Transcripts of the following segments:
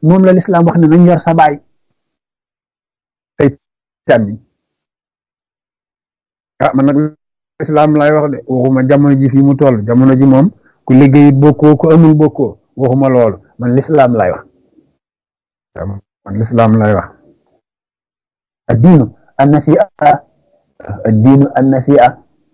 moom la lislaam wax ne nañ yor sa baay say càmmiñ man nag lislaam lay wax de waxuma jamono ji fii mu toll jamono ji moom ku liggéeyit bokkoo ku amul bokkoo waxuma loolu man lislaam lay wax man lislaam lay wax addiinu annasia addiinu annasia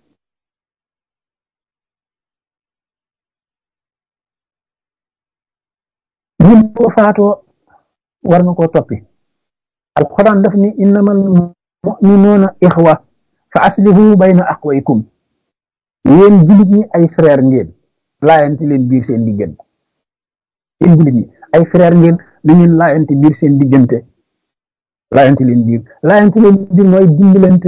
ñun boo faatoo war nga koo toppi alquran daf ni innamal mu'minuuna ixwa fa aslihu bayna axwaykum yéen jullit ñi ay frère ngeen laayanti leen biir seen diggante yéen jullit ñi ay frère ngeen li ngeen laayanti biir seen diggante laayanti leen biir mooy dimbalante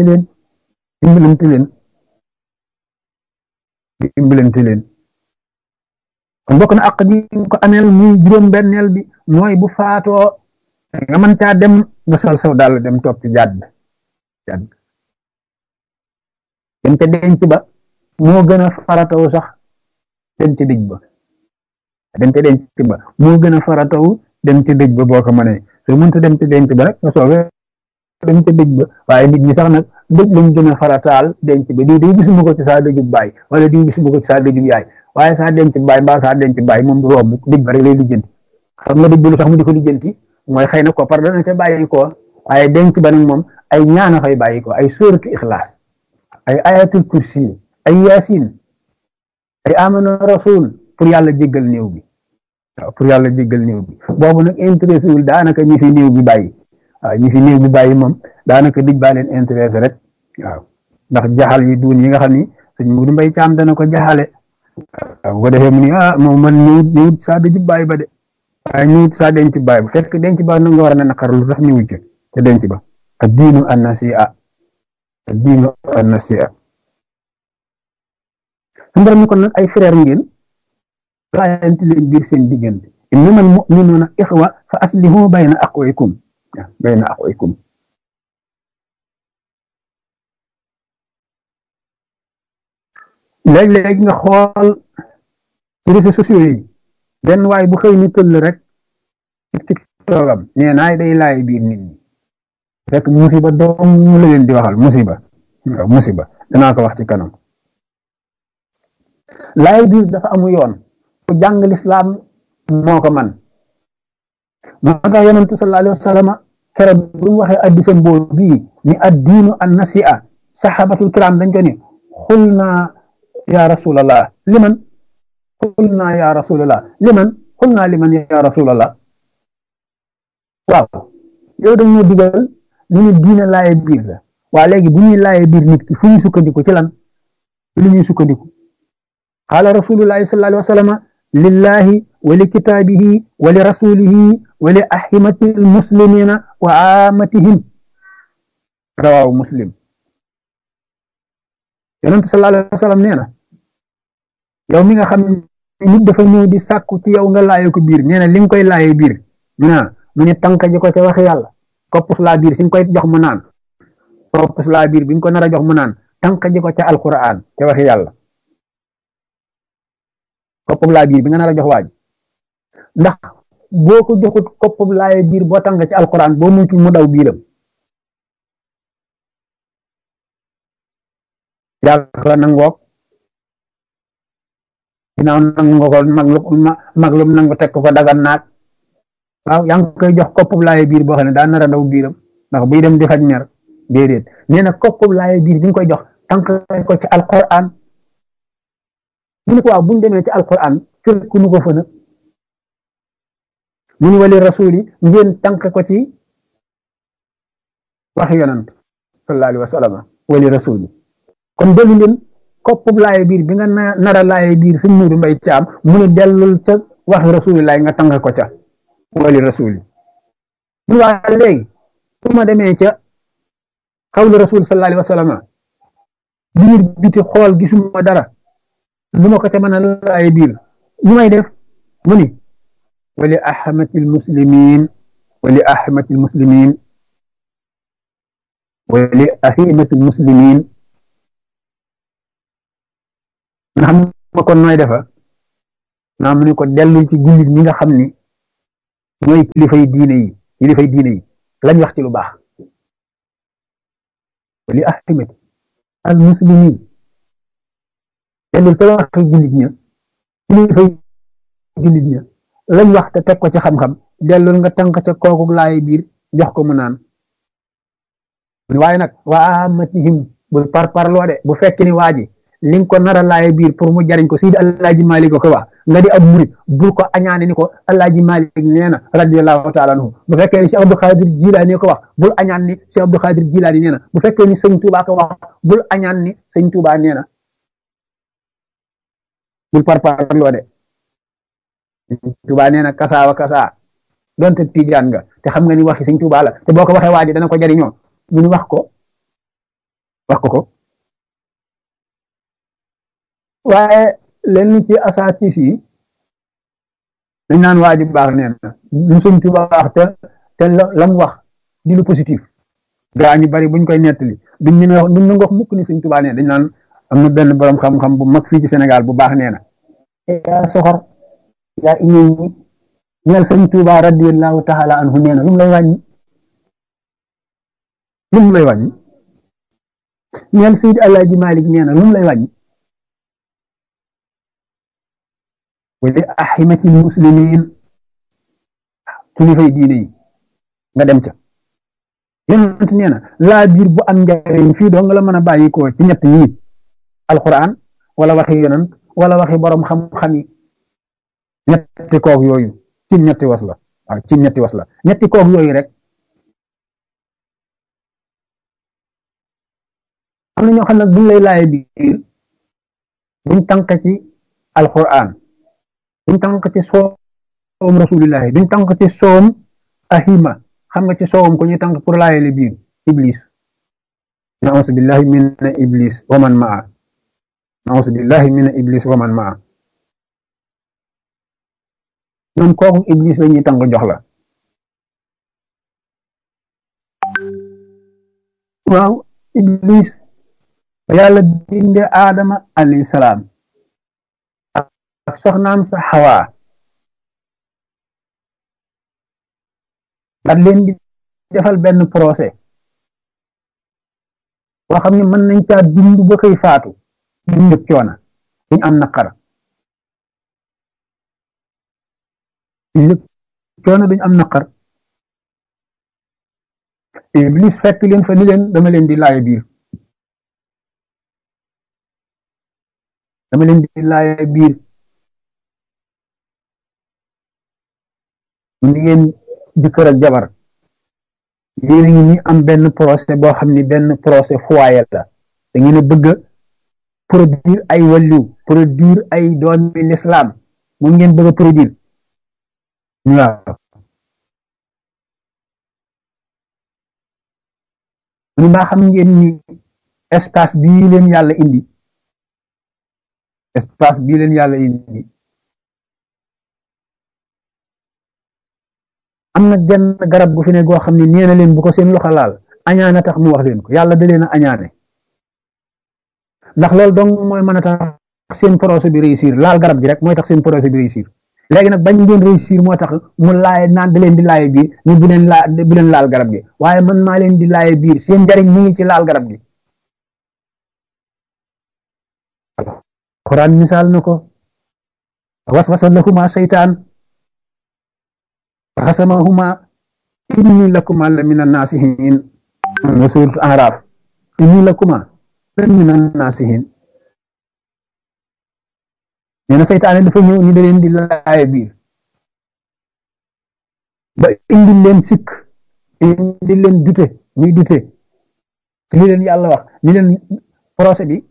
leen kon bokk na àq ji ko ameel muy juróom-benneel bi mooy bu faatoo nga mën caa dem nga sol saw daal dem topp ci jàdd dem ca denc ba moo gën a farataw sax dem ca dëj ba moo gën a farataw dem ca dëj ba boo ko mënee soo mënta dem ca denc ba rek nga soobee dem ca dëj ba waaye nit ñi sax nag dëj lañ gën a farataal denc ba di gisuma ko ci saa dëjub baay wala di gisuma ko ci saa dëjub yaay waaye saa denc baay mbaa saa denc baay moom du romb dëj ba rek lay lijjanti xam nga dëj ba lu tax mu di ko lijjanti mooy xëy na ko par dana ca bàyyi ko waaye denc ba nag moom ay ñaana fay bàyyi ko ay sóoratu ixlaas ay ayatul kursi ay yaasin ay amana rasul pour yàlla jéggal néew bi waaw pour yàlla jéggal néew bi boobu nag intéressé wul daanaka ñi fi néew bi bàyyi waaw ñi fi néew bi bàyyi moom daanaka dëj baa leen intéressé rek waaw ndax jaxal yi duun yi nga xam ni sëñ Mudu Mbay Caam dana ko jaxale waaw bu ko defee mu ni moom man ñëwut saa dëjub bàyyi ba de waaye ñëwut saa denc bàyyi ba fekk denc ba na nga war a na naqar lu tax ñëwut ca denc ba addiinu annasia su borom ni kon nag ay frère ngeen laayanti leen biir seen diggante innamal mu'minuuna ixwa fa aslihu bayna axwaykum léeg-léeg nga xool ci réseaux sociaux yi benn waay bu xëy ni tëll rek ci tiktokam nee naay day laay biir nit ñi fekk musiba doom mu la leen di waxal musiba danaa ko wax ci kanam laay biir dafa amu yoon ku jàng lislaam moo ko man moo tax yonentu sallallahu alayhi wa sallam keroog bu mu waxee addisam boobu bii ni addiinu annasia sahabatul kiram dañ ko ni xul naa ya rasulallah liman xul naa liman ya rasulallah waaw yow dañ ñoo digal ñu ne diine laaye biir la waa léegi bu ñuy laaye biir nit ki fu ñuy sukkandiku ci lan lu ñuy sukkandiku qaala rasulullahi sallallahu alayhi wa sallam lillahi wa li kitaabihi wa li rasulihi wa li ahimati almuslimina wa amatihim rawahu muslim yonent sallallahu alayhi wa sallam nee na yow mi nga xam ne nit dafa ñëw di sàkku ci yow nga laaye ko biir nee na li nga koy laaye biir mu ne tànk ji ko ca wax yàlla koppus laa biir si nga koy jox mu naan koppus laa biir bi nga ko nar a jox mu naan tànk ji ko ca alquran ca wax yàlla koppub laa biir bi nga nar a jox waaj ndax boo ko joxut koppub laaye biir boo tànk ci alquran boo mucc mu daw biiram yàlla nangook ginnaaw nangu nga ko maglum nangu teg ko dagan naag waaw yaa ngi koy jox koppub laaye biir boo xam ne daa nar a daw biiram ndax buy dem di faj mer déedéet nee na koppub laaye biir bi nga koy jox tànk ko ci alquran mu ne ko waaw buñ demee ci alquran fekk nu ko fa nag mu ne wali rasuli ngeen tànk ko ci waxi yonant sallallahu alayhi wa sallam wali rasuli kon dellu leen koppub laaye biir bi nga nara laaye biir suñ Mudu Mbay Caam mu ne dellul ca waxi rasulillahi nga tànk ko ca wali rasuli mu waa léegi su ma demee ca xawlu rasul sallallahu alayhi wa sallam biir biti xool gisuma dara lu ma ko ca mën a laaye biir lu may def mu ni wali ahmatil muslimin wali ahmatil muslimin wali ahimatil muslimin nga xam ma kon nooy defa naa mu ne ko dellul ci jullit ñi nga xam ni mooy kilifay diine yi lañ wax ci lu baax li ahimati al muslimin dellul ca wax jullit ña kilifay jullit ña lañ wax te teg ko ci xam-xam dellul nga tànk ca kooku laay biir jox ko mu naan waaye nag waa amatihim bul parparloo de bu fekk ni waa ji li nga ko nar a laay biir pour mu jariñ ko Seydi Alaaji Malik ko wax nga di ab murit bul ko añaane ni ko Alaaji Malik nee na radiyallahu taala anhu bu fekkee ni Cheikh Abdou Khadir Jilaani ko wax bul añaan ni Cheikh Abdou Khadir Jilaani nee na bu fekkee ni sëñ Touba ko wax bul añaan ni sëñ Touba nee na bul parparloo de Touba nee na kasaawa kasaa donte tijaan nga te xam nga ni waxi sëñ Touba la te boo ko waxee waa ji dana ko jariñoo mun wax ko waaye lenn ci asatis yi dañ naan waa ji baax nee na lu sëñ Touba wax te lam wax di lu positif gaa ñu bari buñ koy nettali duñ ñu wax duñ wax mukk ni sëñ Touba nee dañ naan am na benn borom xam-xam bu mag fii ci Sénégal bu baax nee na yaa soxor yaa iñëw ñi ñeel sëñ Touba radiyallahu taala anhu nee na lu mu lay wàññi ñeel Seydi Alaaji Malik nee na lu mu lay wàññi wa li ahimati muslimin kilifay diine yi nga dem ca yonent nee na laa biir bu am njariñ fii doo nga la mën a bàyyi ko ci ñett yii alquran wala waxi yonent wala waxi borom xam-xam yi ñetti koog yooyu ci ñetti was la waaw ci ñetti was la ñetti koog yooyu rek am na ñoo xam ne buñ lay laaye biir buñ tànk ci alquran duñ tànk ci soom rasulillahi duñ tànk ci soom ahima xam nga ci soowam ko ñuy tànk pour laayele biir iblis naus billahi min iblis wa man maa naus billahi min iblis wa man maa ñoom kooku iblis la ñuy tànk jox la waaw iblis yàlla binde aadama alayhi salaam ak soxnaam sa xawaa daal leen di defal benn procès boo xam ne mën nañ caa dund ba koy faatu duñ yëg coona duñ am naqar duñ yëg coona duñ am naqar iblis fekk leen fa ni leen dama leen di laaye biir ni ngeen jëkkër ak jabar yéen a ngi ni am benn procès boo xam ni benn procès foyer la da ngeen a bëgg a produire ay wàllu produire ay doomi l'islam moom ngeen bëgg a produire waaw ñu mbaa xam ngeen ni espace bii leen yàlla indi am na genn garab gu fi ne goo xam ne nee na leen bu ko seen loxo laal añaane tax mu wax leen ko yàlla da leen a añaane ndax loolu dong mooy mën a tax seen projet bi réussir laal garab gi rek mooy tax seen projet bi réussir léegi nag bañ ngeen réussir moo tax mu laaye naan da leen di laaye biir ñu bu leen laal garab gi waaye man maa leen di laaye biir seen njariñ mu ngi ci laal garab gi Alxuraan misaal na ko waswasa lahuma seytaan faxasamahuma inni lakuma la mina naasihin wa suuratu Araaf inni lakuma la mina naasihin nee na seytaane dafa ñëw ni da leen di laaye biir ba indil leen sikk indil leen dute muy dute te li leen yàlla wax ni leen procès bi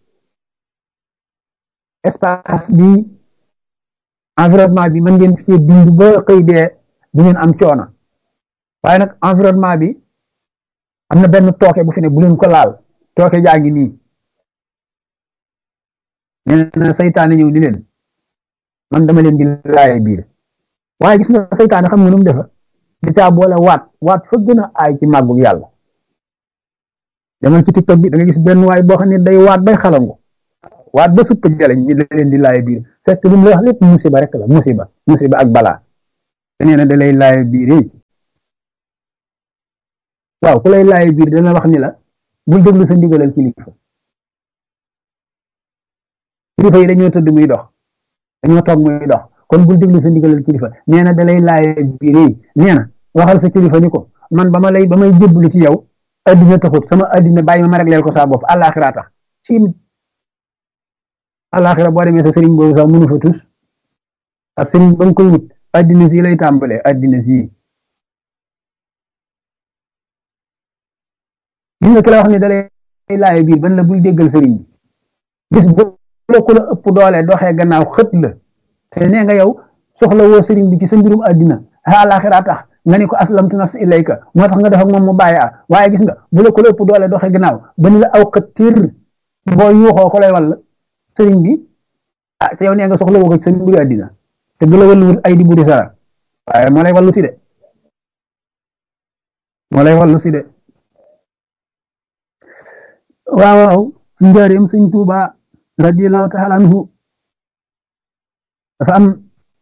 espace bi environnement bi mën ngeen fi dund ba xëy dee du ngeen am coono waaye nag environnement bi am na benn tooke bu fi ne bu leen ko laal tooke jaa ngi nii nee na seytaane ñëw ni leen man dama leen di laaye biir waaye gis nga seytaane xam nga nu mu defa di caa boole waat fa gën a aay ci màggug yàlla demal ci TikTok bi da nga gis benn waay boo xam ne day waat bay xalangu waat ba supp jaleñ ñi leen di laaye biir fekk li mu la wax lépp musiba rek la musiba ak balaa nee na da lay laay biir waaw ku lay laay biir dana wax ni la bul déglu sa ndigalal kilifa kilifa yi dañoo tëdd muy dox dañoo toog muy dox kon bul déglu sa ndigalal kilifa nee na da lay laay biir nee na waxal sa kilifa ni ko man ba may jébbalu ci yow addina taxut sama addina bàyyi ma régleel ko saa bopp àllaaxira tax ci àllaaxira boo demee sa sëriñ boobu sax mënu fa tus ak sëriñ ba nga koy wut addina si lay tàmbalee addina si gis nga ki la wax ni da lay laay biir ban la bul déggal sëriñ bi gis bu la ku la ëpp doole doxee gannaaw xët la te nee nga yow soxla woo sëriñ bi ci sa mbirum àddina àllaaxira tax nga ni ko aslamtu nafsi ilayka moo tax nga def ak moom mu bàyyi waaye gis nga bu la ku la ëpp doole doxee gannaaw ba ni la aw xët tiir boo yuuxoo ko lay wàll sëriñ bi te yow nee nga soxla woo ko ci sa mbiru àddina te bu la wàlluwul ay di buri sara waaye moo lay wàllu si de moo lay wàllu si de waaw ci njaareem sëñ Tuuba radiyallahu taala anhu dafa am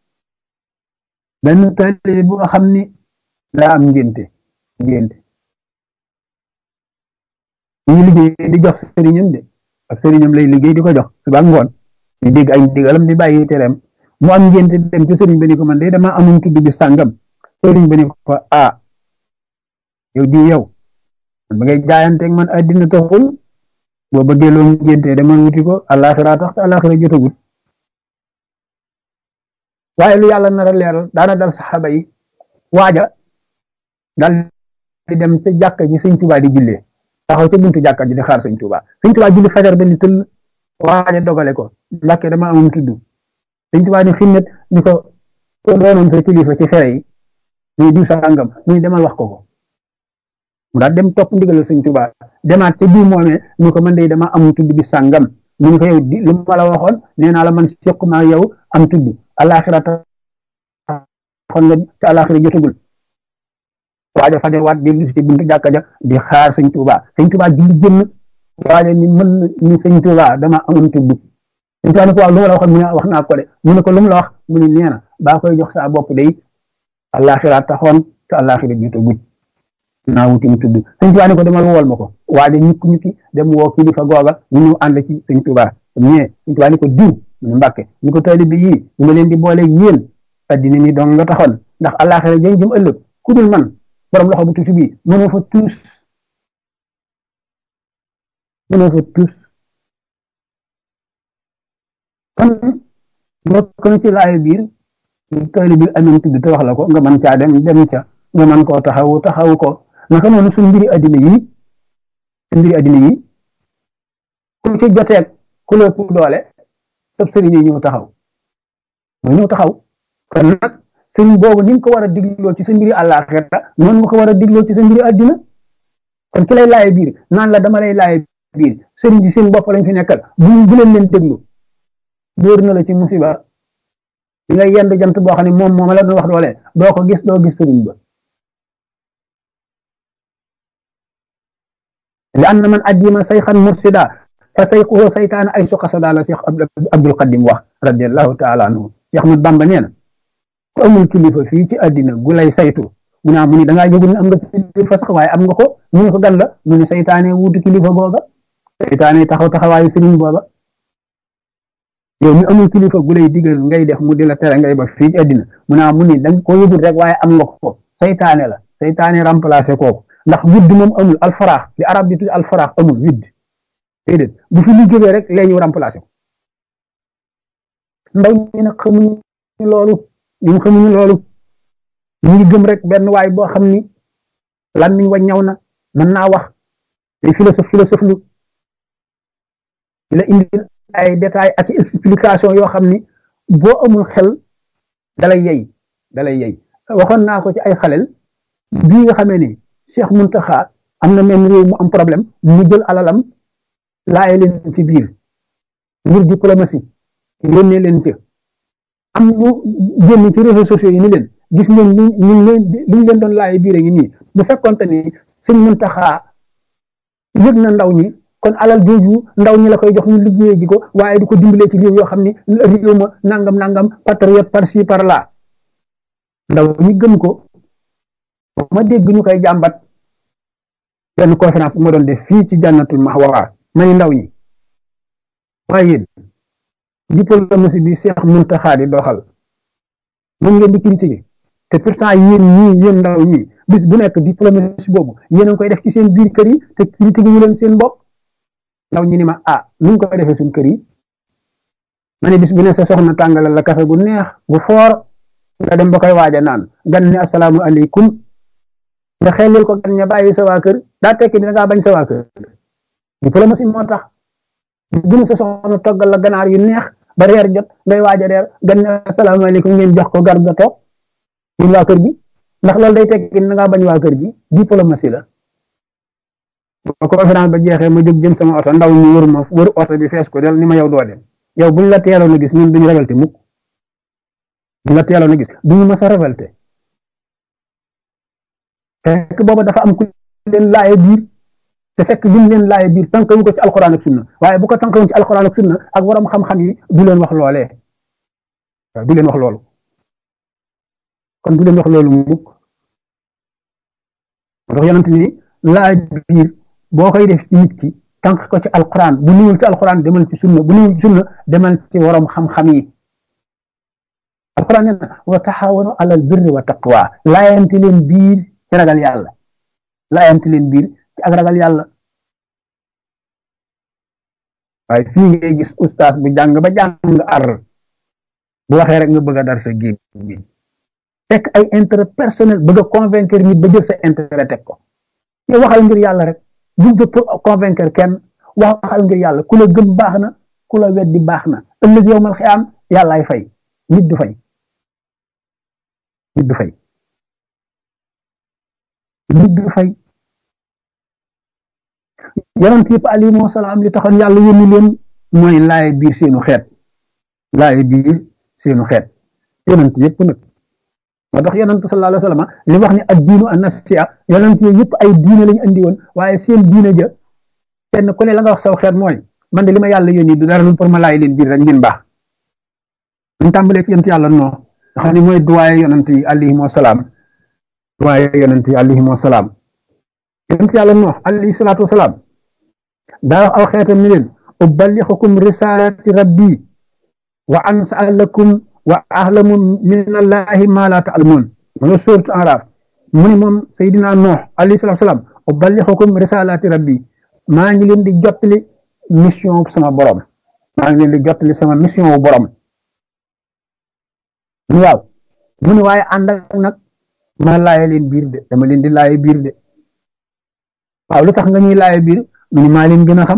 benn taalibe bu nga xam ni daa am ngénte ñu liggéey di jox sëriñam de ak sëriñam lay liggéey di ko jox suba ak ngoon di dégg ay ndigalam di bàyyi tereem mu am ngénte dem ci sëriñ ba ni ko man de dama amuñ tudd bi sàngam sëriñ ba ni ko yow di yow ba ngay jaayanteeg man àddina taxul boo bëggee loo ngénte demal wuti ko àllaaxira tax te àllaaxira jotagut waaye lu yàlla nar a leeral daana dal saxaaba yi waaja dal di dem ca jàkka ji sëñ Tuubaa di jullee taxaw ca buntu jàkka ji di xaar sëñ Tuubaa julli fajar ba ni tëll waaja dogale ko Mbàkke dama amam tudd sëñ Tuubaa ni ximmet ni ko doonoon sa kilifa ci fere yi ni diw sàngam ni demal wax ko mu daal dem topp ndigalal sëñ Tuubaa demaat ca diw moomee ni ko man de dama am tudd bi sàngam mu ni ko yow di lu ma la waxoon nee naa la man sequma yow am tudd àllaaxira taxoon nga ca àllaaxira jotagul waaja fajar waat dellu si ci buntu jàkka ja di xaar sëñ Tuubaa julli jëmm waaja ni sëñ Tuubaa dama am tudd sëñ Tuubaa ni ko waaw lu ma la waxoon mu ne wax naa ko de mu ne ko lu mu la wax mu ne nee na baa koy jox saa bopp day àllaaxira taxoon ca àllaaxira jotagul naa wuti mu tudd sëñ Tuubaa ni ko demal wool ma ko waaja ñukki dem woo kilifa googa ñu ñëw ànd ci sëñ Tuubaa ñee sëñ Tuubaa ni ko diw ñu Mbàkke ñu ko taalibe yii ñu ma leen di boole yéen addina ni dong nga taxoon ndax àllaaxira jëm ëllëg ku dul man borom loxo bu tuuti bii mënoo fa tuus kon bokk na ci laay biir taalibe bi amoon tudd te wax la ko nga mën caa dem ca nga mën koo taxawu ko naka noonu suñ mbiri addina yi ku ci joteeg ku la ëpp doole sëb sëriñ yi ñëw taxaw kon nag sëriñ boobu ni nga ko war a digloo ci sa mbiri àllaaxira noonu nga ko war a digloo ci sa mbiri addina kon ki lay laaye biir naan la dama lay laaye biir sëriñ bi seen bopp lañ fi nekkal bu leen déglu dóor na la ci musiba di nga yendu jant boo xam ne moom la doon wax doole doo gis sëriñ ba li anna man addima sayxan mursida fa sayxuhu saytaan ay su xasada la Cheikh Abdul Qadim wax radiallahu taala anhu Cheikh Ahmad Bamba nee na ku amul kilifa fii ci àddina gu lay saytu mu ni dangaa jógul ne am nga kilifa sax waaye am nga ko mu ne ko gan la mu ne saytaane wuutu kilifa googa saytaane taxawaayu sëriñ booba yow mi amul kilifa gu lay digal ngay def mu di la tere ngay ba fii ci àddina mu ni danga ko yëgul rek waaye am nga ko saytaane la saytaane remplacé kooku ndax widd moom amul alfaraax li arab di tudd alfaraax amul widd déedéet bu fi lu jógee rek lee ñu remplacé ko ndaw ñi nag xamuñu loolu ñu ngi gëm rek benn waay boo xam ni làmmiñ wa ñaw na mën naa wax day philosophe lu la indi ay détails ak explication yoo xam ni boo amul xel dalay yey waxoon naa ko ci ay xalel bii nga xamee ni Cheikh Muntaxa am na même réew mu am problème mu jël alalam laaye leen ci biir ngir diplomatie yónnee leen ca am ñu génn ci réseaux sociaux yi ni leen gis ngeen liñ leen doon laaye biir ngi nii bu fekkonte ni Sëñ Muntaxa yëg na ndaw ñi kon alal jooju ndaw ñi la koy jox ñu liggéey ji ko waaye di ko dimbalee ci réew yoo xam ni réew ma nangam patriote par ci par là ndaw ñi gëm ko ma dégg ñu koy jàmbat benn conférence bu ma doon def fii ci Jannatul Mahwa ma ni ndaw ñi waaye yéen diplomatie bi Cheikh Mountakha di doxal moom ngeen di critiquer te pourtant yéen ndaw ñi bis bu nekk diplomatie boobu yéen a ngi koy def ci seen biir kër yi te critiquer ñu leen seen bopp ndaw ñi ni ma nu ngi koy defee suñ kër yi ma ne bis bu ne sa soxna tàngalal la café gu neex gu foor nga dem ba koy waaja naan gan ne asalaamu aleykum nga xelil ko gan ña bàyyi sa waa kër daa tekki ni da ngaa bañ sa waa kër diplomatie moo tax bu ne sa soxna toggal la ganaar yu neex ba reer jot ngay waaja reer gan ne asalaamu aleykum ngeen jox ko gar ga toog ñun waa kër gi ndax loolu day tekki ni da ngaa bañ waa kër gi diplomatie la ba conférence ba jeexee ma jóg jëm sama oto ndaw ñu wër oto bi fees ko del ni ma yow doo dem yow buñ la teeloon a gis ñun duñu révolté mukk buñ la teeloon a gis duñu mës a révolté fekk booba dafa am ku leen laaye biir te fekk lim leen laaye biir tànkawu ko ci alxuraan ak sunna waaye bu ko tànkawoon ci alxuraan ak sunna ak waroom xam-xam yi du leen wax loolee waaw du leen wax loolu kon du leen wax loolu mukk moo tax yonent ni laaye biir boo koy def ci nit ki tànk ko ci alxuraan bu niwul ci alxuraan demal ci sunna bu niwul ci sunna demal ci waroom xam-xam yi alxuraan nee na wa taxawanu alal birri wa taqwa laayante leen biir ci ragal yàlla laayante leen biir ci ak ragal yàlla waaye fii ngay gis ustaas bu jàng ba jàng ar bu waxee rek nga bëgg a dar sa géej bi fekk ay intérêt personnel bëgg a convaincre nit ba jël sa intérêt teg ko yow waxal ngir yàlla rek buñ ko convaincre kenn waxal ngir yàlla ku la gëm baax na ku la weddi baax na ëllëg yow mal xiyaam yàllaay fay nit du fay nit du fay nit du fay yonent yëpp alayhimu salaam li taxoon yàlla yónni leen mooy laaye biir seenu xeet laaye biir seenu xeet yonent yëpp nag moo tax yonent sallallahu alayhi wa sallam li wax ni ad diinu an nasiha yonent yooyu yëpp ay diine lañu andi woon waaye seen diine ja kenn ku ne la nga wax saw xeet mooy man de li ma yàlla yónni du dara lu pour ma laay leen biir rek ngeen baax ñu tàmbalee ci yonent yàlla noo nga xam ne mooy duwaaye yonent yi alayhimu salaam duwaaye yonent yi alayhimu salaam yonent yàlla noo alayhi salaatu wasalaam daa wax aw xeetam ni leen uballighukum risalati rabbi wa ansalakum wa ahlamu min allahi ma la ta'lamun ma nga sóoratu Araaf mu ne moom Seydina Nuux alayhi salaatu wasalaam uballighukum risalati rabbi maa ngi leen di jottali mission sama borom maa ngi leen di jottali sama mission wu borom waaw mu ne waaye ànd ak nag ma laaye leen biir de dama leen di laaye biir de waaw lu tax nga ñuy laaye biir mu ne maa leen gën a xam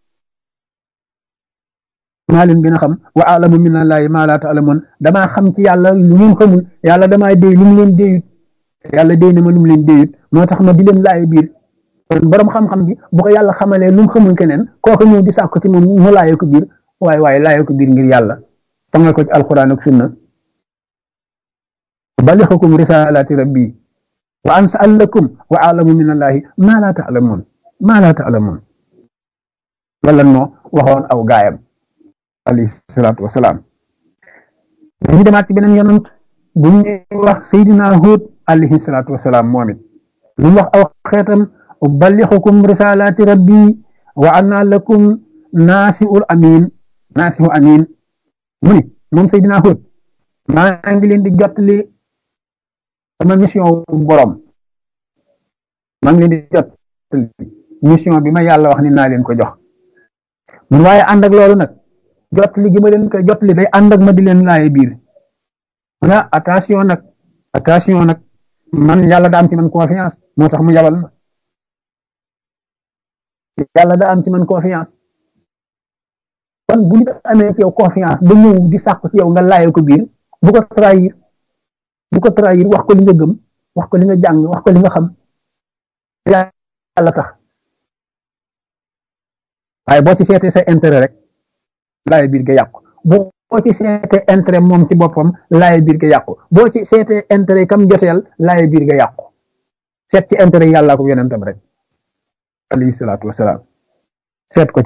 maa leen gën a xam wa alamu min allahi ma la ta'lamun damaa xam ci yàlla lu ngeen xamul yàlla damaa déy lu mu leen déyut yàlla déy na ma lu mu leen déyut moo tax ma di leen laaye biir kon borom xam-xam bi bu ko yàlla xamalee lu mu xamul keneen kooku ñëw di sàkku ci moom mu laaye ko biir waaye laaye ko biir ngir yàlla tangal ko ci alquran ak sunna ballighukum risalati rabbi wa ansalakum wa alamu min allahi ma la ta'lamun wala noo waxoon aw gaayam alayhi salaatu wasalaam dañu demaat ci beneen yonant bu ñuy wax Seydina Huud alayhi salaatu wasalaam moom it lu mu wax aw xeetam uballighukum risalati rabbi wa ana lakum naasi'ul amin mu ni moom Seydina Huud maa ngi leen di jottali sama mission borom maa ngi leen di jottali mission bi ma yàlla wax ni naa leen ko jox mun waaye ànd ak loolu nag jottali gi ma leen koy jottali day ànd ak ma di leen laaye biir mana attention nag man yàlla daa am ci man confiance moo tax mu yabal ma yàlla daa am ci man confiance kon bu nit amee ci yow confiance ba ñëw di sàkku ci yow nga laaye ko biir bu ko trahir wax ko li nga gëm wax ko li nga jàng wax ko li nga xam yàlla tax waaye boo ci seetee sa intérêt rek laaye biir ga yàqu boo ci seetee intérêt moom ci boppam laaye biir ga yàqu boo ci seetee intérêt kam joteel laaye biir ga yàqu seet ci intérêt yàlla ko yonentam rek alayhi salaatu wasalaam seet ko ci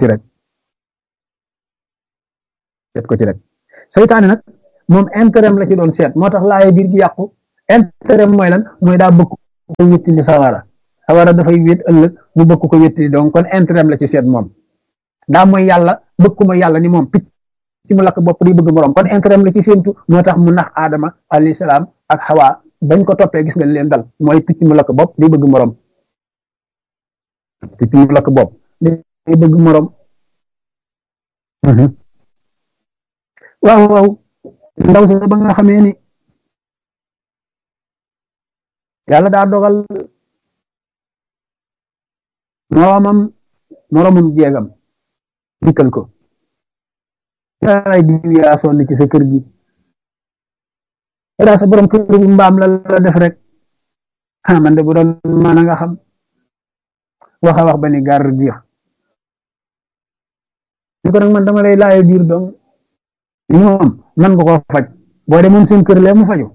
rek seytaane nag moom intérêt la ci doon seet moo tax laaye biir gi yàqu intérêt mooy lan mooy daa bëgg ko wéttali sawara dafay wét ëllëg mu bëgg ko wéttali donc kon intérêt la ci seet moom daa mooy yàlla bëgg ko mooy yàlla ni moom picc ci mu lakk bopp di bëgg morom kon intérêt la ci séentu moo tax mu nax Adama alayhi salaam ak Hawa bañ ko toppee gis nga leen dal mooy picc mu lakk bopp di bëgg morom picc mu lakk bopp di bëgg morom waaw waaw ndaw si ba nga xamee ni yàlla daa dogal moromum jeegam dikkal ko yaay diw yaa sonn ci sa kër gi daa sa borom kër gi mbaam la def rek man de bu doon mën a nga xam wax a wax ba ni gar biix ni ko nag man dama lay laaye biir dong li moom man nga ko faj boo demoon seen kër lee mu faju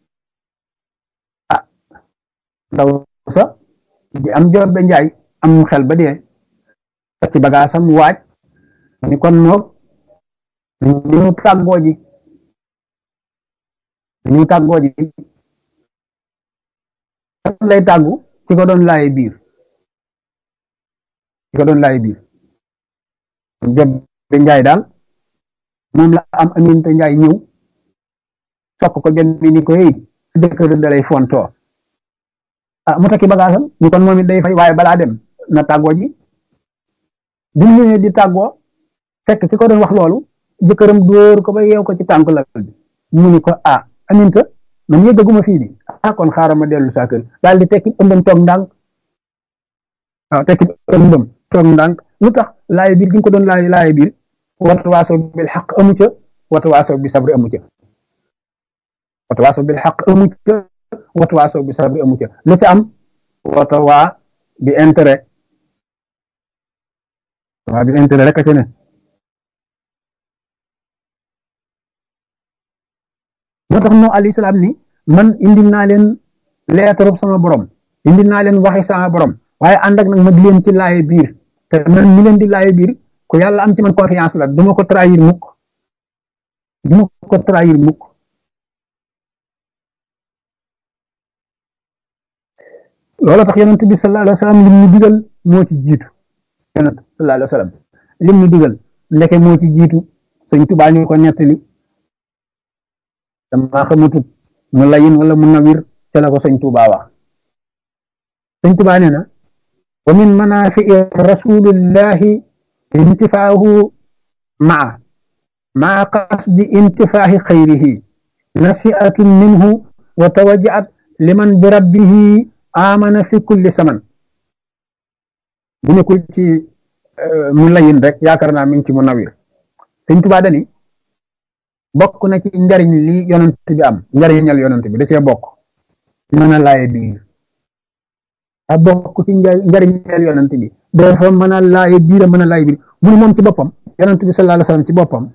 ndaw sa di am jot ba njaay am xel ba dee ci bagaasam waaj ni kon noog ñu tàggoo ji lay tàggu ci ko doon laaye biir jot ba njaay daal moom la am Aminta Njaay ñëw sokk ko jot bi ni ko hey si jëkkër da lay fontoo mu takki bagaasam ni kon moom it day fay waaye balaa dem na tàggoo ji bi mu ñëwee di tàggoo fekk ki ko doon wax loolu jëkkëram dóor ko ba yeew ko ci tànk lal bi mu ni ko Aminta man yëggaguma fii di kon xaaral ma dellu saa kër daal di tekki ëmbam toog ndànk lu tax laaye biir gi nga ko doon laaye biir watawaasaw bil xaq amu ca watawaasaw bi sabri amu ca watawaasaw bil xaq amu ca watawaasaw bi sabri amu ca lu ca am watawaa bi intérêt rek a ca ne moo tax no alayhi salaam ni man indi naa leen leetarub sama borom indi naa leen waxi sama borom waaye ànd ak nag ma di leen ci laaye biir te man mi leen di laaye biir ku yàlla am ci man confiance la duma ko trahir mukk loolu tax yonent bi sallallahu alayhi wa sallam lim ñu digal moo ci jiitu yonent sallallahu alayhi wa sallam lim ñu digal ndeke moo ci jiitu sëñ Tuubaa ñu ko nettali dama xamutut mu layin wala mu nawir te la ko sëñ Tuubaa wax sëñ Tuubaa nee na wa min manaafi'i rasulillahi intifaahu maa qasdi intifaahi xayrihi nasiatun minhu wa tawajjaat liman bi rabbihi amana fi kulli saman bu nekkul ci mu layin rek yaakaar naa mi ngi ci mu nawir sëñ Tuubaa dani bokk na ci njariñ li yonent bi am njariñal yonent bi da cee bokk mën a laaye biir a bokk ci njariñal yonent bi dafa mën a laaye biir a mën a laaye biir mu ne moom ci boppam yonent bi sallallahu alayhi wasallam ci boppam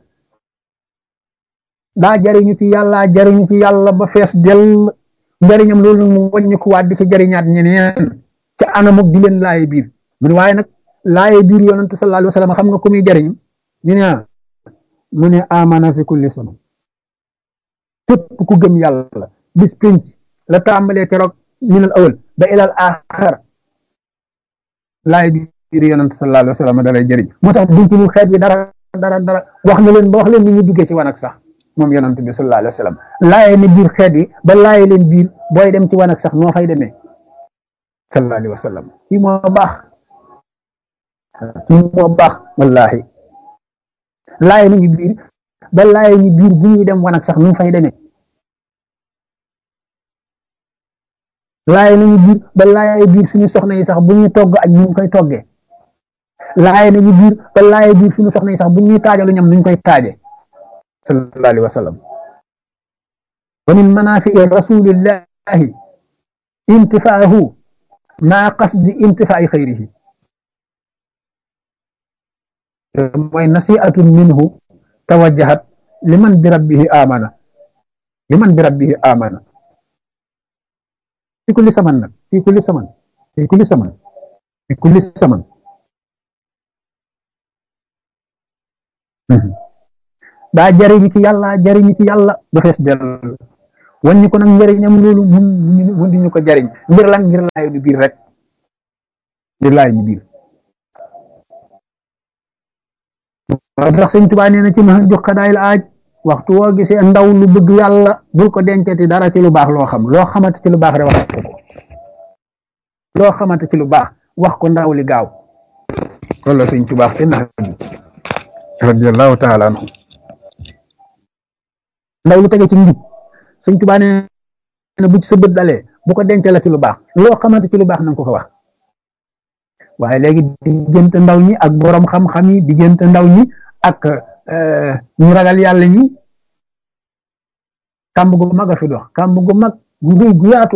daa jariñu ci yàlla ba fees dell njariñam loolu mu wàññi ko waat di ci jariñaat ñeneen ca anamuk di leen laaye biir mu ne waaye nag laaye biir yonent sallallahu alayhi wasallam xam nga ko muy jariñ ñu ne mu ne amana fi kulli sama képp ku gëm yàlla bis pénc la tàmbalee keroog minal awal ba ilal axar laay biir yonent sallallahu alayhi wa sallam da lay jëriñ moo tax duñ ci lu xeet bi dara wax na leen ba wax leen ni ñu duggee ci wanag sax moom yonent bi sallallahu alayhi wa sallam laaye ne biir xeet bi ba laaye leen biir booy dem ci wanag sax noo fay demee sallallahu alayhi wa sallam kii moo baax wallahi laaye nañu biir ba laaye ñu biir bu ñuy dem wanag sax nu fay demee laaye nañu biir ba laaye biir suñu soxna yi sax bu ñuy togg ak ñu koy toggee laaye nañu biir ba laaye biir suñu soxna yi sax bu ñuy taajalu ñam nuñ koy taaje sallallahu alayhi wa sallam wa min manaafi'i rasulillahi intifaahu maa qasdi intifaa'i xayrihi mooy nasiatun minhu tawajjahat liman bi rabbihi amana fi kulli saman nag fi kulli saman daa jariñu ci yàlla ba fees del wan ñu ko nag njëriñam loolu mun di ñu ko jariñ ngir lan ngir laay du biir rek ngir laay du biir moo tax sëñ Tuubaa nee na ci ma jox xadaayil aaj waxtu woo gisee ndaw lu bëgg yàlla bul ko dencati dara ci lu baax loo xam loo xamante ci lu baax rek wax ko loo xamante ci lu baax wax ko ndaw li gaaw loolu la sëñ Tuubaa te nax radiyallahu taala anhu ndaw lu tege ci njub sëñ Tuubaa nee na bu ci sa bët dalee bu ko denc la ci lu baax loo xamante ci lu baax na nga ko ko wax waaye léegi diggante ndaw ñi ak borom xam-xam yi diggante ndaw ñi ak ñu ragal yàlla ñi kàmb gu mag a fi dox kàmb gu mag gu rëy gu yaatu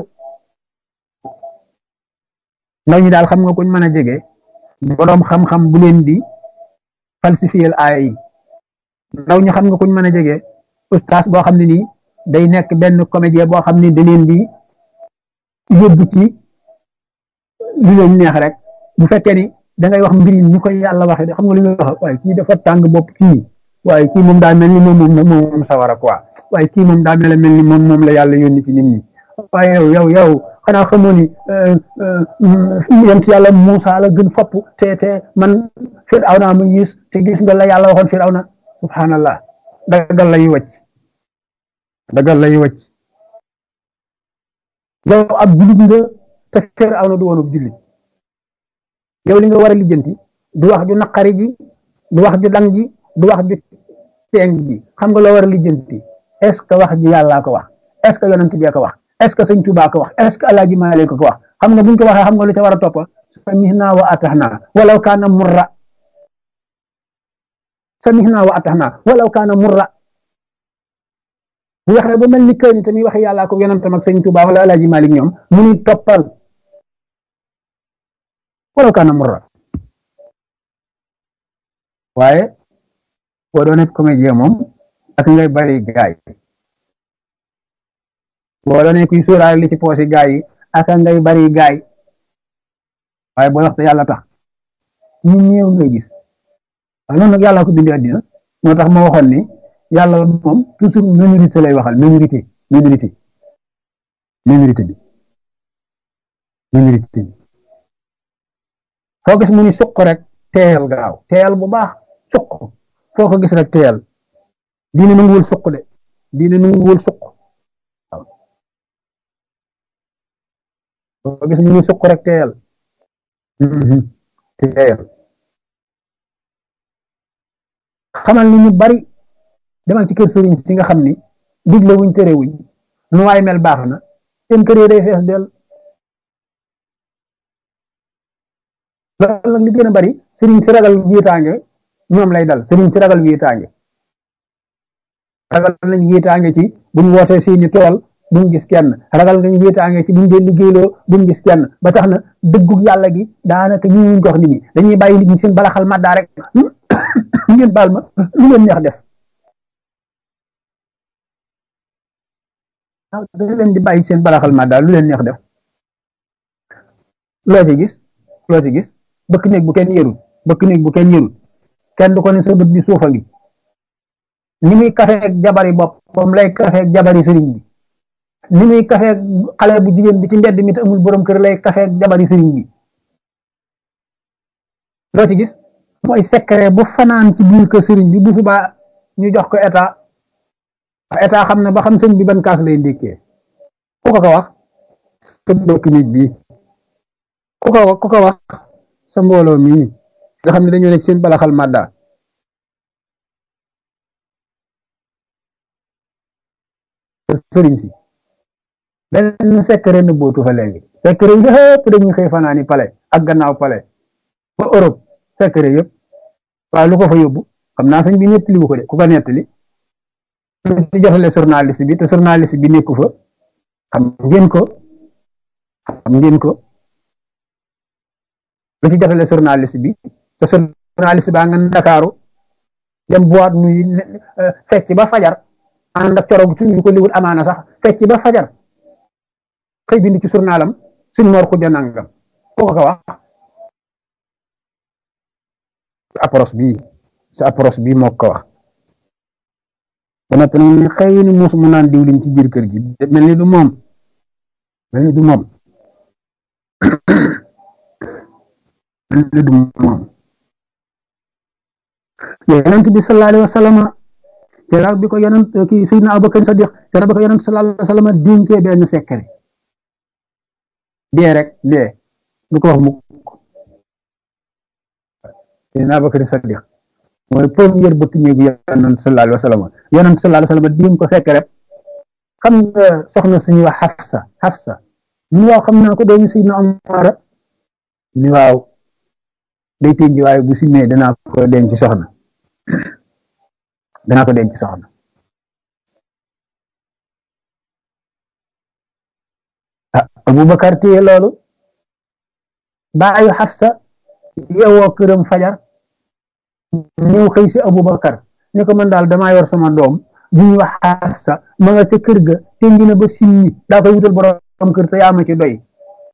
ndaw ñi daal xam nga kuñ mën a jege borom xam-xam bu leen di falsifier aaya yi ndaw ñi xam nga kuñ mën a jege ustaas boo xam ne nii day nekk benn comédien boo xam ne da leen di yóbbu ci li leen neex rek bu fekkee ni da ngay wax mbir yi ni ko yàlla waxee xam nga li ñuy wax waaye kii dafa tàng bopp kii waaye kii moom daa mel ni moom sawara quoi waaye kii moom daa mel ni moom la yàlla yónni ci nit ñi waaye yow xanaa xamoo ni yonent yàlla Muusa la gën fopp te man Firawna ma gis te gis nga la yàlla waxoon Firawna subhanallah dagal lay wàcc yow ab jullit nga te Firawna du woon ab jullit yow li nga war a lijjanti du wax ju naqari ji du wax ju dang ji du wax ju teeng ji xam nga loo war a lijjanti est-ce que wax ji yàllaa ko wax est-ce que yonent bi ko wax est-ce que sëñ Tuubaa ko wax est-ce que Alaaji Maalik ko wax xam nga buñ ko waxee xam nga lu ca war a topp samihna wa atahna walaw kaana murra samihna wa atahna walaw kaana murra bu waxee ba mel ni kër ni tamit waxe yàllaa ko yonentam ak sëñ Tuubaa wala Alaaji Maalik ñoom mu ni toppal walaw kaana murra waaye boo doon comédien moom ak ngay bari gaay boo doon kuy sóoraale li ci poosi gaay yi ak ngay bari gaay waaye boo wax te yàlla tax ñu ñëw ngay gis waaye noonu nag yàlla ko bindi àddina moo tax ma waxoon ni yàlla moom toujours minorité lay waxal minorité bi foo gis mu ni suq rek teyal gaaw teyal bu baax suq foo ko gis rek teyal diine nanguwul suq de diine nanguwul suq waaw foo ko gis mu ni suq rek teyal xamal ni ñu bari demal ci kër sëriñ si nga xam ni digle wuñ tere wuñ nu waay mel baax na seen kër yi day fees del loolu nag li gën a bari sëriñ si ragal wéetaange ñoom lay dal sëriñ si ragal wéetaange nañ wéetaange ci buñ wootee seeni tool buñ gis kenn ragal nañ wéetaange ci buñ dee liggéeyloo buñ gis kenn ba tax na dëggug yàlla gi daanaka ñu ngi ko wax nit ñi dañuy bàyyi nit ñi seen balaxal maddaa rek ngeen baal ma lu leen neex def waaw da leen di bàyyi seen balaxal maddaa lu leen neex def loo ci gis bëkk néeg bu kenn yërul kenn du ko ne sa bët bi suufa ngi ni muy kafeeg jabari boppam lay kafeeg jabari sëriñ bi ni muy kafeeg xale bu jigéen bi ci mbedd mi te amul borom kër lay kafeeg jabari sëriñ bi loo ci gis mooy secret bu fanaan ci biir kër sëriñ bi bu subaa ñu jox ko état xam na ba xam sëñ bi ban kaas lay ndékkee ku ko wax sa bëkk néeg bi ku ko wax sa mbooloo mii nga xam ne dañoo nekk seen balaxal madda sëriñ si benn secret na bootu fa léegi secret yi yëpp dañuy xëy fanaani pale ak gannaaw pale ba Europe secret yëpp waaye lu ko fa yóbbu xam naa sëñ bi nettali bu ko de ku ko nettali di jotale journaliste bi te journaliste bi nekku fa xam ngeen ko lu ci jotale journaliste bi te journaliste baa nga Ndakaaru dem boîte nuy fecc ba fajar ànd ak coroog suñu ko liwul amaana sax fecc ba fajar xëy bind ci journalam suñ moor xuja nangam koo ko wax sa approche bii moo ko wax ba noppi nag ne xëy ni muus mu naan diwlin ci biir kër gi mel ni du moom mel ni du moom mel ni du moom yonent bi sallallahu alayhi wa sallam keroog bi ko yonent kii Seydina Abubakar Sadiq keroog bi ko yonent sallallahu alayhi wa sallam dénkee benn secret dee rek dee du ko wax mu Seydina Abubakar Sadiq mooy première bëkk néegu yonent sallallahu alayhi wa sallam yonent sallallahu alayhi wa sallam dénk ko secret xam nga soxna suñuy wax Xafsa ñu waaw xam naa ko doomu Seydina Omar ni waaw day tënj waaye bu si mee danaa ko denc soxna danaa ko denc soxna ah Abubakar téye loolu baayu Xafsa yeewoo këram fajar ñëw xëy si Abubakar ne ko man daal damaa yor sama doom ju ñuy wax Xafsa ma nga ca kër ga tënj na ba simmi daa koy wutal borom kër te yaa ma ci doy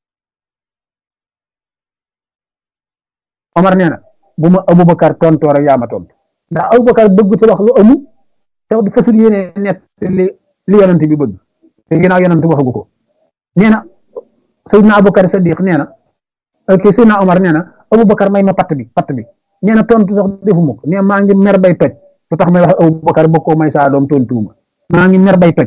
Omar nee na bu ma Abubakar tontoo rek yaa ma tontu ndax Abubakar bëgg ci wax lu amul te du fasul yéene net li yonent bi bëgg te ginnaaw yonent waxagu ko nee na Seydina Abubakar Sadiq nee na ok Seydina Omar nee na Abubakar may ma patt bi nee na tontu sax defuma ko nee maa ngi mer bay toj lu tax may wax Abubakar bëgg koo may saa doom tontuuma maa ngi mer bay toj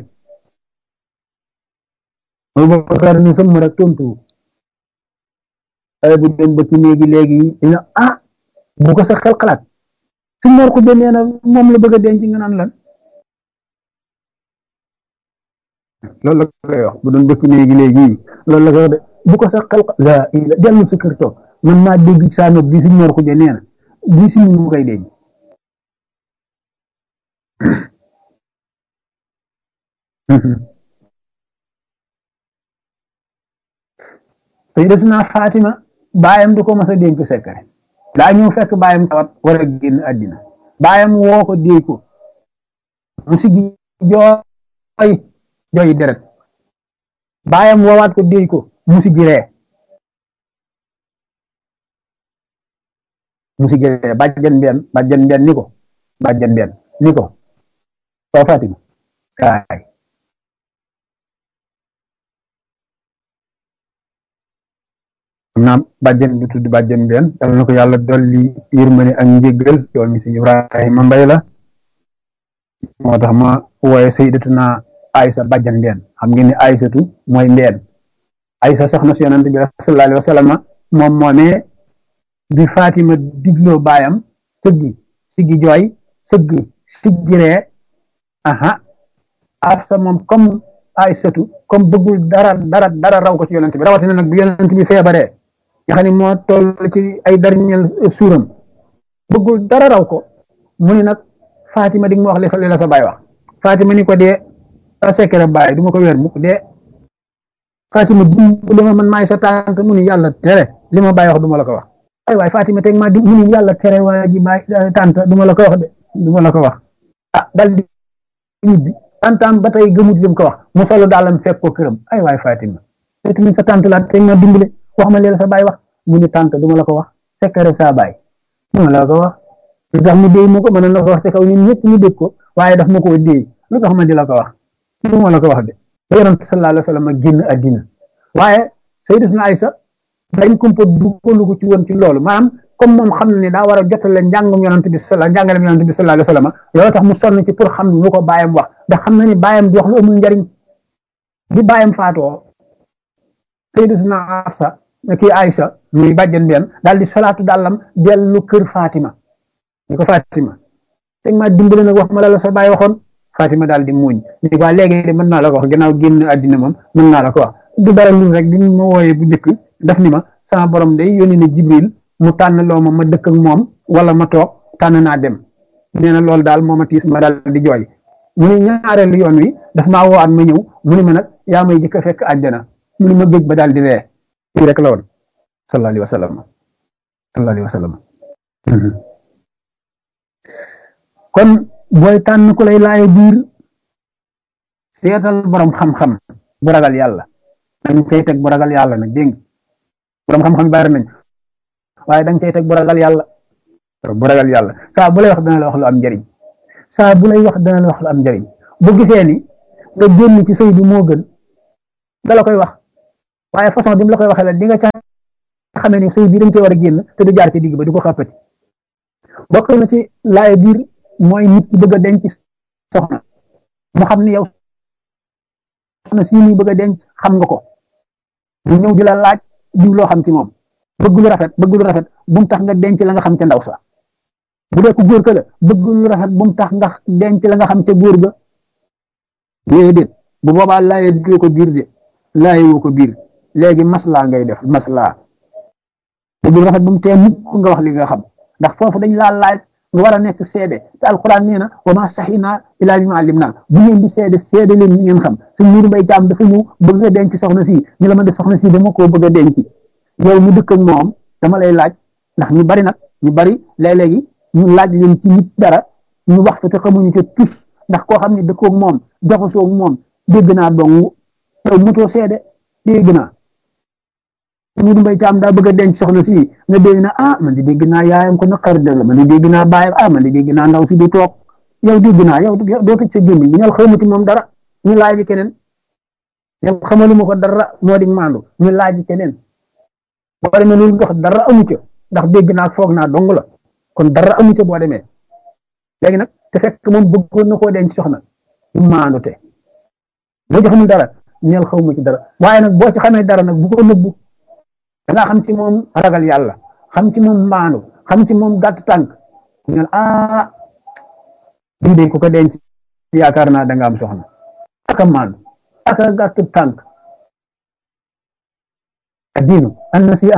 Abubakar ni sëmm rek tontu ay bu dem ba ci néegi léegi dina bu ko sa xel xalaat su mor ko nee na moom la bëgg a denc nga naan lan loolu la koy wax bu doon bëkk néegi léegi loolu la koy wax de bu ko sa xel la dellu sa kër toog man maa dégg saa nopp bi su mor ko nee na bii si mu koy denc tey def naa Fatima baayam du ko mas a dénk secret daa ñëw fekk baayam tawat war a génn àddina baayam woo ko déy ko mu sigi jooy deret baayam woowaat ko déy ko mu sigi ree bàjjan benn ni ko soo Fatima kaay xam naa bàjjen bi tudd bàjjen benn dal na ko yàlla dolli yërmande ak njéggal yoon mi si Ibrahima Mbay la moo tax ma wooye sayyidatuna Aysa bàjjen benn xam ngeen ni Aysatu mooy mbeen Aysa soxna si yonent bi sallallahu alayhi wa sallam moom moomee bi Fatima digloo baayam sëggi siggi jooy sëggi siggi ree Afsa moom comme Aysatu comme bëggul dara raw ko ci yonent bi rawatina nag bu yonent bi feebaree nga xam ne moo toll ci ay dernier suuram bëggul dara raw ko mu ni nag Fatima di nga ma wax li la sa baay wax Fatima ni ko dee sa secret baay du ma ko weer mukk dee Fatima dimbali ma man maay sa tànk mu ni yàlla tere li ma baay wax du ma la ko wax ay waay Fatima teg ma mu ni yàlla tere waa ji baay tànk du ma la ko wax de du ma la ko wax dal di ñibbi tantam ba tey gëmut lim ko wax mu solo daalam fekk ko këram ay waay Fatima te tamit sa tànk la teg ma dimbali wax ma leen sa baay wax mu ni tànk du ma la ko wax secret sa baay du ma la ko wax lu tax mu déy ma ko mën na ko wax te kaw ñun ñëpp ñu dégg ko waaye daf ma koo déy lu tax ma di la ko wax du ma la ko wax de ba yonent sallallahu alayhi wa sallam génn àddina waaye Sayyidatuna Aysa dañ kumpa du ko lugu ci woon ci loolu maanaam comme moom xam na ne daa war a jotale njàngalem yonent bi sallallahu alayhi wa sallam loolu tax mu sonn ci pour xam lu ko baayam wax ndax xam na ni baayam di wax lu amul njariñ bi baayam faatoo Sayyidatuna Afsa kii Aysa muy bàjjen benn daal di salaatu dàllam dellu kër Fatima ni ko Fatima teg ma dimbale nag wax ma la sa baay waxoon Fatima daal di muuñ ni ko léegi de mën naa la ko wax gannaaw génn àddina moom mën naa la ko wax du dara lu rek bi ma wooyee bu njëkk daf ni ma sama borom day yónni na Jibril mu tànn loo ma dëkk ak moom wala ma toog tànn naa dem nee na loolu daal moo ma tiis ma daal di jooy mu ne ñaareelu yoon wi daf maa woowaat ma ñëw mu ne ma nag yaa may jëkk a fekk àjjana mu ne ma bëgg ba daal di ree fii rek la woon sallallahu alayhi wa sallam kon booy tànn ku lay laaye biir seetal borom xam-xam bu ragal yàlla dañ cay teg bu ragal yàlla nag dégg borom xam-xam bari nañ waaye dañ cay teg bu ragal yàlla saa bu lay wax dana la wax lu am njëriñ saa bu lay wax dana la wax lu am njëriñ bu gisee ni nga génn ci sëy bi moo gën da la koy wax waaye façon bi mu la koy waxee la di nga ca xamee ni sëy bi dañ cee war a génn te du jaar ci digg ba di ko xàppati bokk na ci laay biir mooy nit ki bëgg a denc soxna mu xam ni yow soxna si muy bëgg a denc xam nga ko mu ñëw di la laaj diw loo xam ci moom bëgg lu rafet bu mu tax nga denc la nga xam ca ndaw sa bu dee ku góor ka la bëgg lu rafet bu mu tax nga denc la nga xam ca góor ga déedéet bu boobaa laaye dee ko biir de laaye woo ko biir léegi maslaa ngay def maslaa bëgg lu rafet bu mu tee mukk nga wax li nga xam ndax foofu dañ laa laaj nga war a nekk seede te alquran nee na wa ma saxinaa ilaa bi ma allimnaa bu ngeen di seede leen ngeen xam suñ Mourou Mbaye Thiam dafa ñëw bëgg a denc soxna si ñu la ma def soxna si dama koo bëgg a denc yow mu dëkk ak moom dama lay laaj ndax ñu bari nag ñu bari léeg-léegi ñu laaj leen ci nit dara ñu wax fa te xamuñu ca tus ndax koo xam ne dëkkoog moom jaxasoog moom dégg naa dong yow mutoo seede dégg naa Mourou Mbaye Thiam daa bëgg a denc soxna si nga dégg na ah man di dégg naa yaayam ko naqari la man di dégg naa baayam ah man di dégg naa ndaw si du toog yow dégg naa yow doo tëj sa gémmiñ ñu ñal xamuti moom dara ñu laaj keneen yow xamaluma ko dara moo di maandu ñu laaj keneen boo demee loolu nga wax dara amu ca ndax dégg naa foog naa dong la kon dara amu ca boo demee léegi nag te fekk moom bëggoon na koo denc soxna ñu maandu te boo ci xamul dara ñal xawma ci dara waaye nag boo ci xamee dara nag bu ko nëbbu da nga xam ci moom ragal yàlla xam ci moom maandu xam ci moom gàtt tànk ñu ne ah bii de ku ko denc yaakaar naa da nga am soxna aka maandu aka gàtt tànk addiinu an nasiha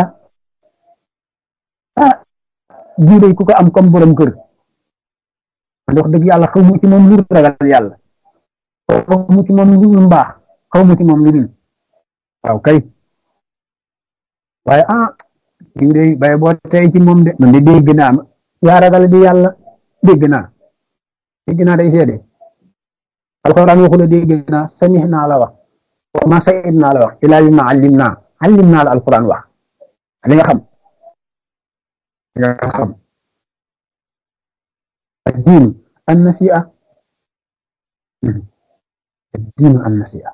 ah bii de ku ko am comme borom kër man wax dëgg yàlla xaw mu ci moom lu ragal yàlla xaw mu ci moom lu mbaax xaw mu ci moom lu dul waaw kay waaye ah bii de bay boo tey ci moom de man de dégg naa ma yaa ragal di yàlla dégg naa day seede alxuraan waxu la dégg naa samih naa la wax ma sayid naa la wax ilaa bi ma allim naa la alxuraan wax li nga xam addiinu an nasiha addiinu an nasiha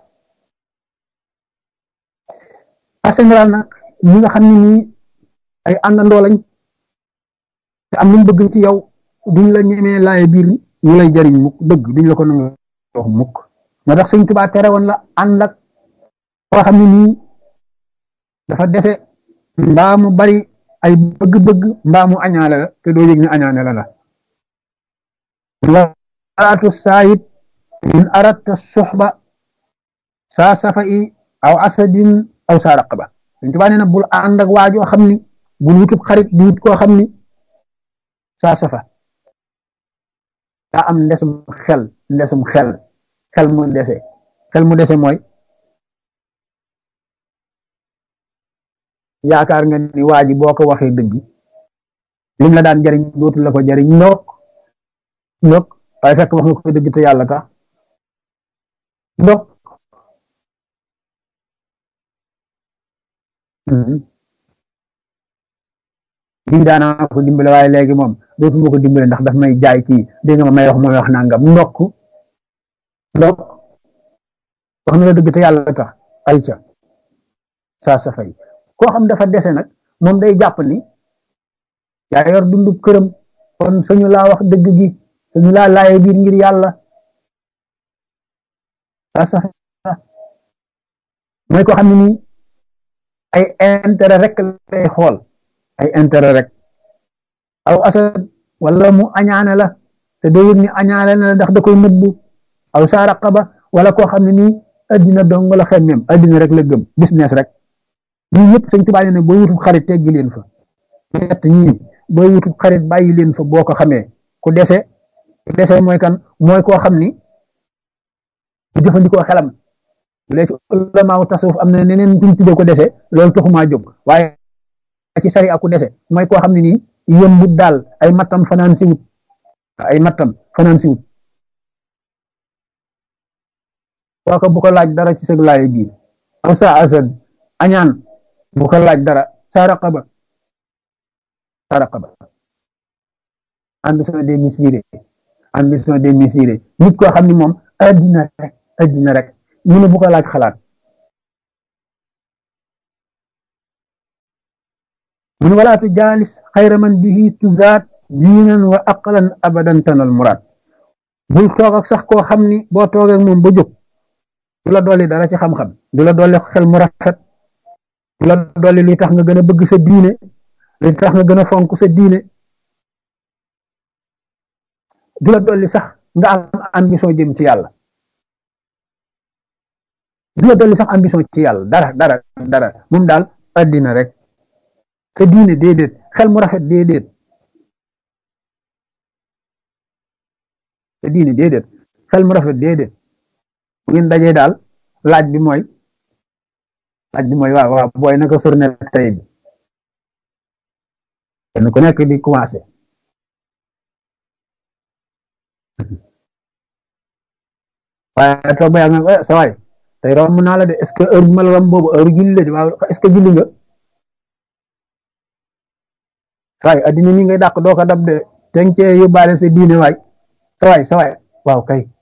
en général nag ñi nga xam ne nii ay àndandoo lañ te am lu bëgg ci yow duñ la ñemee laaye biir ñu lay jariñ mukk dëgg duñ la ko nangu wax mukk moo tax Sëñ Tuubaa tere woon la ànd ak koo xam ne nii dafa dese mbaa mu bari ay bëgg-bëgg mbaa mu añaale la te doo yëg ne añaane la walaatu saayib in aratta suxba saa safa i aw asadin aw saa raqaba Sëñ Tuubaa nee na bul ànd ak waajoo xam ni bul wutub xarit di wut koo xam ni saa safa daa am ndesum xel mu dese mooy yaakaar nga ni waa ji boo ko waxee dëgg lim la daan jariñ dootul la ko jariñ ndok waaye fekk wax nga ko dëgg te yàlla tax ndok diw daanaa ko dimbale waaye léegi moom dootuma ko dimbale ndax daf may jaay kii dégg nga ma may wax nangam ndok wax na la dëgg te yàlla tax ayca saa safay koo xam dafa dese nag moom day jàpp ni yaa yor dundub këram kon suñu laa wax dëgg gi suñu laa laaye biir ngir yàlla saa safay mooy koo xam ne nii ay intérêt rek lay xool ay intérêt rek aw asad wala mu añaane la te doo yëg ni añaane la ndax da koy nëbbu aw saa raqaba wala koo xam ne nii addina dong la xemmeem addina rek la gëm business rek ñii ñëpp Sëñ Tuubaa ne booy wutub xarit teggi leen fa ñett ñii booy wutub xarit bàyyi leen fa boo ko xamee ku dese mooy kan mooy koo xam ni bu jëfandikoo xelam léegi ulamaaw tasawuf am na neneen duñ tudde ko dese loolu taxumaa jóg waaye ci sari aku dese mooy koo xam ne nii yëmbut daal ay mattam fanaan si wut kooka bu ko laaj dara ci sëg laaye biir aw sa asad añaan bu ko laaj dara sa raqaba ànd sama dee misiré ambition démesurée nit koo xam ni moom addina rek ñu ne bu ko laaj xalaat mun walaatu jaalis xayra man bihi tuzaat diinan wa aqlan abadan tanal muraad bul toog ak sax koo xam ni boo toogee ak moom ba jóg du la dolli dara ci xam-xam du la dolli xel mu rafet du la dolli luy tax nga gën a bëgg sa diine luy tax nga gën a fonk sa diine du la dolli sax nga am ambition jëm ci yàlla du la dolli sax ambition ci yàlla dara moom daal addina rek sa diine déedéet xel mu rafet déedéet sa diine déedéet xel mu rafet déedéet bu ngeen dajee daal laaj bi mooy waaw booy naka journée tey bi kenn ku nekk di commencé waaye toog ba yaa nga sa waay tey romb naa la de est-ce que heure bi ma la romb boobu heure julli la de waaw est-ce que julli nga sa waay addina mi ngay dàq doo ko dab de te nga cee yóbbaale sa diine waay sa waay waaw kay